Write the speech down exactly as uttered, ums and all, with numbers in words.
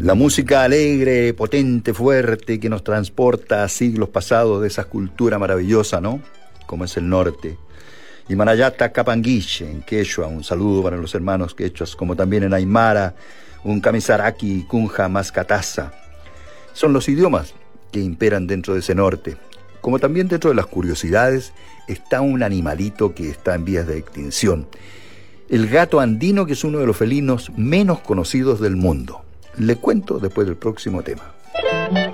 La música alegre, potente, fuerte, que nos transporta a siglos pasados de esa cultura maravillosa, ¿no? Como es el norte. Y Manayata Capanguiche, en quechua, un saludo para los hermanos quechuas, como también en aymara, un camisaraki, kunja, mascataza. Son los idiomas que imperan dentro de ese norte. Como también dentro de las curiosidades está un animalito que está en vías de extinción. El gato andino, que es uno de los felinos menos conocidos del mundo. Le cuento después del próximo tema.